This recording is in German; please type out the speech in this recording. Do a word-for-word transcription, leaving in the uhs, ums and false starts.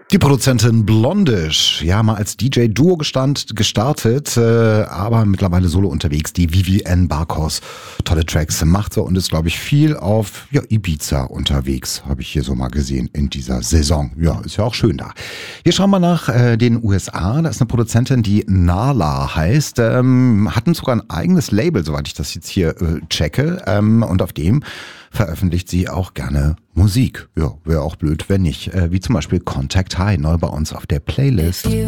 Die Produzentin Blondish, ja, mal als D J-Duo gestand, gestartet, äh, aber mittlerweile solo unterwegs. Die Vivienne Barkos tolle Tracks macht so und ist, glaube ich, viel auf ja, Ibiza unterwegs, habe ich hier so mal gesehen in dieser Saison. Ja, ist ja auch schön da. Wir schauen mal nach äh, den U S A. Da ist eine Produzentin, die Nala heißt, ähm, hatten sogar ein eigenes Label, soweit ich das jetzt hier äh, checke, ähm, und auf dem veröffentlicht sie auch gerne Musik. Ja, wäre auch blöd, wenn nicht. Äh, wie zum Beispiel Contact High, neu bei uns auf der Playlist. If you